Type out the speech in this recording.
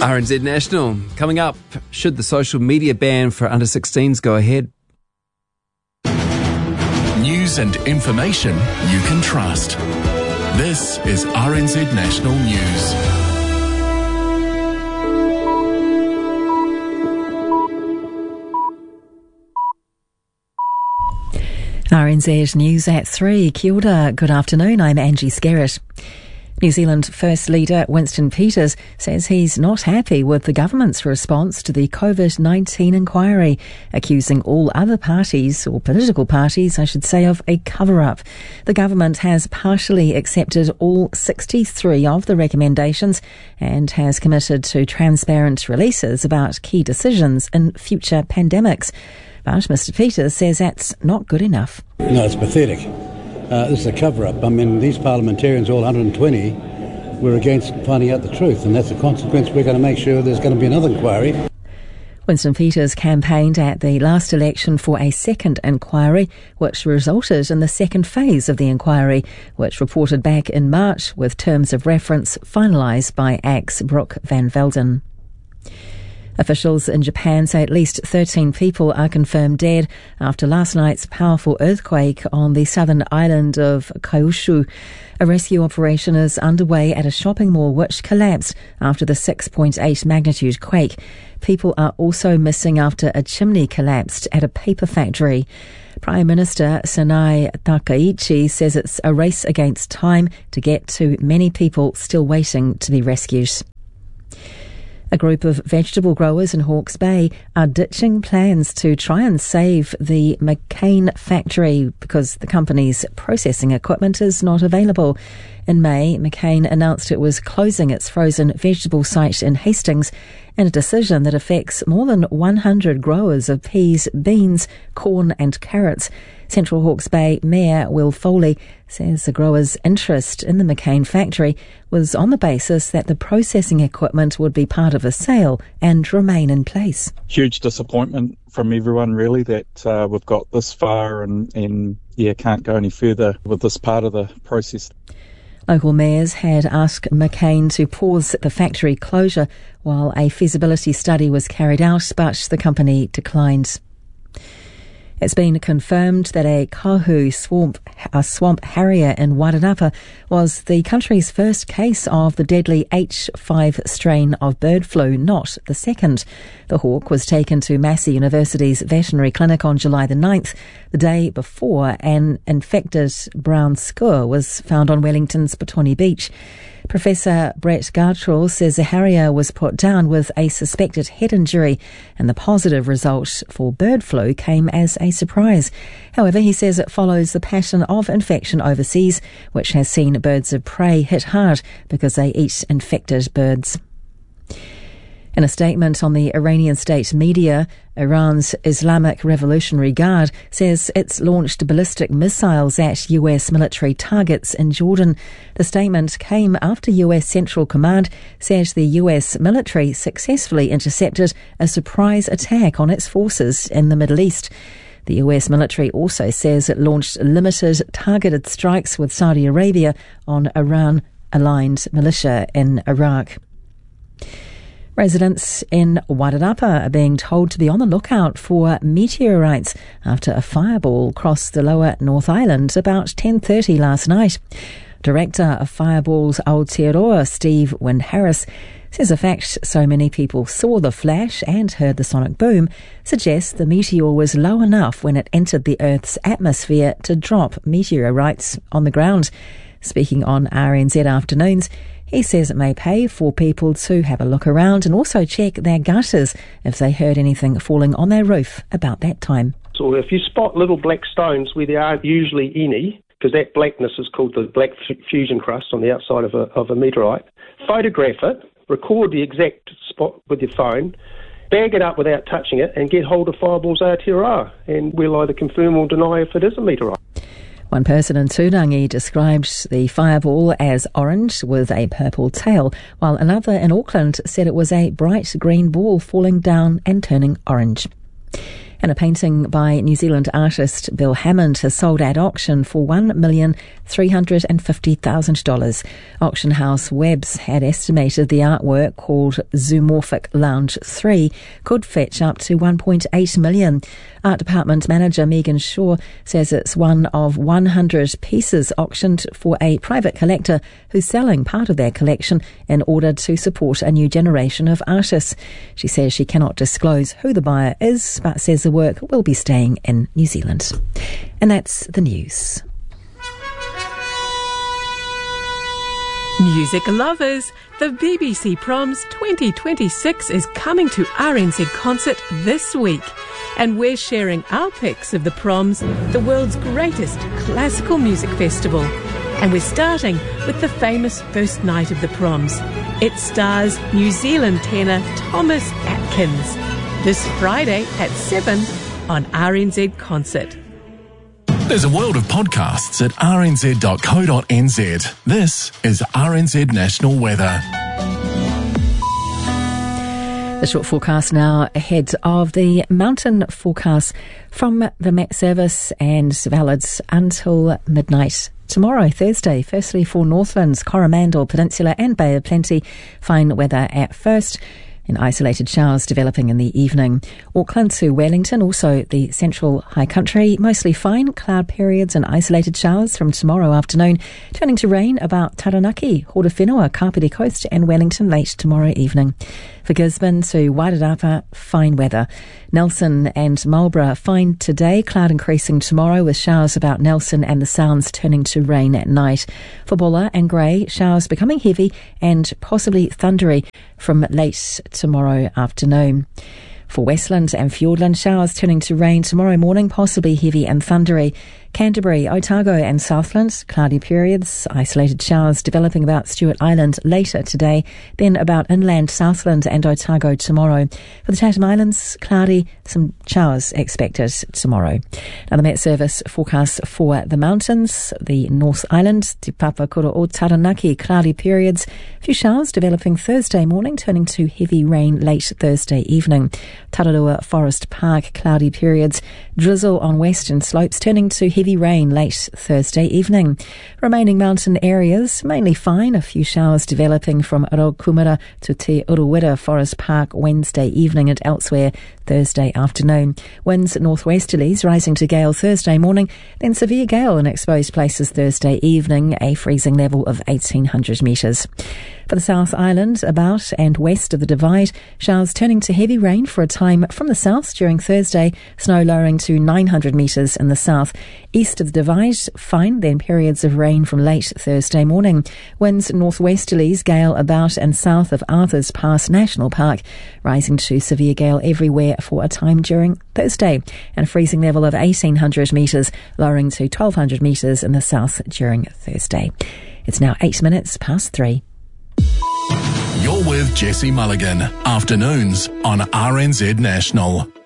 RNZ National. Coming up, should the social media ban for under-16s go ahead? News and information you can trust. This is RNZ National News. RNZ News at 3. Kia ora, good afternoon, I'm Angie Skerritt. New Zealand First Leader Winston Peters says he's not happy with the government's response to the COVID-19 inquiry, accusing all other parties, or political parties, I should say, of a cover-up. The government has partially accepted all 63 of the recommendations and has committed to transparent releases about key decisions in future pandemics. But Mr Peters says that's not good enough. No, it's pathetic. This is a cover-up. I mean, these parliamentarians, all 120, were against finding out the truth, and that's the consequence. We're going to make sure there's going to be another inquiry. Winston Peters campaigned at the last election for a second inquiry, which resulted in the second phase of the inquiry, which reported back in March with terms of reference finalised by ACT's Brooke Van Velden. Officials in Japan say at least 13 people are confirmed dead after last night's powerful earthquake on the southern island of Kyushu. A rescue operation is underway at a shopping mall which collapsed after the 6.8 magnitude quake. People are also missing after a chimney collapsed at a paper factory. Prime Minister Sanae Takaichi says it's a race against time to get to many people still waiting to be rescued. A group of vegetable growers in Hawke's Bay are ditching plans to try and save the McCain factory because the company's processing equipment is not available. In May, McCain announced it was closing its frozen vegetable site in Hastings, in a decision that affects more than 100 growers of peas, beans, corn and carrots. Central Hawke's Bay Mayor Will Foley says the growers' interest in the McCain factory was on the basis that the processing equipment would be part of a sale and remain in place. Huge disappointment from everyone, really, that we've got this far and can't go any further with this part of the process. Local mayors had asked McCain to pause the factory closure while a feasibility study was carried out, but the company declined. It's been confirmed that a kahu swamp harrier in Wairarapa was the country's first case of the deadly H5 strain of bird flu, not the second. The hawk was taken to Massey University's veterinary clinic on July the 9th, the day before an infected brown skua was found on Wellington's Petone Beach. Professor Brett Gartrell says the harrier was put down with a suspected head injury, and the positive result for bird flu came as a surprise. However, he says it follows the pattern of infection overseas, which has seen birds of prey hit hard because they eat infected birds. In a statement on the Iranian state media, Iran's Islamic Revolutionary Guard says it's launched ballistic missiles at US military targets in Jordan. The statement came after US Central Command said the US military successfully intercepted a surprise attack on its forces in the Middle East. The US military also says it launched limited targeted strikes with Saudi Arabia on Iran-aligned militia in Iraq. Residents in Wairarapa are being told to be on the lookout for meteorites after a fireball crossed the lower North Island about 10:30 last night. Director of Fireballs Aotearoa, Steve Wynne-Harris, says the fact so many people saw the flash and heard the sonic boom suggests the meteor was low enough when it entered the Earth's atmosphere to drop meteorites on the ground. Speaking on RNZ Afternoons, he says it may pay for people to have a look around and also check their gutters if they heard anything falling on their roof about that time. So if you spot little black stones where there aren't usually any, because that blackness is called the black fusion crust on the outside of a meteorite, photograph it, record the exact spot with your phone, bag it up without touching it, and get hold of Fireballs Aotearoa, and we'll either confirm or deny if it is a meteorite. One person in Turangi described the fireball as orange with a purple tail, while another in Auckland said it was a bright green ball falling down and turning orange. And a painting by New Zealand artist Bill Hammond has sold at auction for $1,350,000. Auction house Webbs had estimated the artwork, called Zoomorphic Lounge 3, could fetch up to $1.8 million. Art Department Manager Megan Shaw says it's one of 100 pieces auctioned for a private collector who's selling part of their collection in order to support a new generation of artists. She says she cannot disclose who the buyer is, but says the work will be staying in New Zealand. And that's the news. Music lovers, the BBC Proms 2026 is coming to RNZ Concert this week, and we're sharing our picks of the Proms, the world's greatest classical music festival. And we're starting with the famous first night of the Proms. It stars New Zealand tenor Thomas Atkins, this Friday at 7 on RNZ Concert. There's a world of podcasts at rnz.co.nz. This is RNZ National Weather. The short forecast now ahead of the mountain forecast from the Met Service, and valid until midnight tomorrow, Thursday. Firstly, for Northlands, Coromandel Peninsula and Bay of Plenty, fine weather at first, and isolated showers developing in the evening. Auckland to Wellington, also the central high country, mostly fine, cloud periods and isolated showers from tomorrow afternoon, turning to rain about Taranaki, Horowhenua, Kapiti Coast and Wellington late tomorrow evening. For Gisborne to Wairarapa, fine weather. Nelson and Marlborough, fine today, cloud increasing tomorrow with showers about Nelson and the Sounds turning to rain at night. For Bulla and Grey, showers becoming heavy and possibly thundery from late tomorrow afternoon. For Westland and Fiordland, showers turning to rain tomorrow morning, possibly heavy and thundery. Canterbury, Otago and Southland, cloudy periods, isolated showers developing about Stewart Island later today, then about inland Southland and Otago tomorrow. For the Chatham Islands, cloudy, some showers expected tomorrow. Now the Met Service forecast for the mountains, the North Island, Te Papakura o Taranaki, cloudy periods, a few showers developing Thursday morning, turning to heavy rain late Thursday evening. Tararua Forest Park, cloudy periods, drizzle on western slopes, turning to heavy rain late Thursday evening. Remaining mountain areas, mainly fine, a few showers developing from Rokumura to Te Uruwera Forest Park Wednesday evening and elsewhere Thursday afternoon. Winds northwesterlies rising to gale Thursday morning, then severe gale in exposed places Thursday evening, a freezing level of 1,800 metres. For the South Island, about and west of the Divide, showers turning to heavy rain for a time from the south during Thursday, snow lowering to 900 metres in the south. East of the Divide, fine, then periods of rain from late Thursday morning. Winds northwesterlies, gale about and south of Arthur's Pass National Park, rising to severe gale everywhere for a time during Thursday, and a freezing level of 1,800 metres, lowering to 1,200 metres in the south during Thursday. It's now 8 minutes past 3. You're with Jesse Mulligan, afternoons on RNZ National.